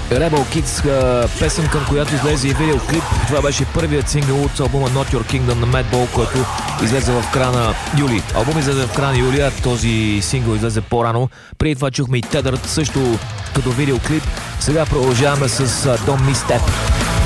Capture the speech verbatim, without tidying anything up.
Rebel Kids, песен, към която излезе и видеоклип. Това беше първият сингъл от албума Not Your Kingdom на Madball, който излезе в края на юли. Албум излезе в края на юли, а този сингъл излезе по-рано. Преди това чухме и Tethered, също като видеоклип. Сега продължаваме с Don't Misstep.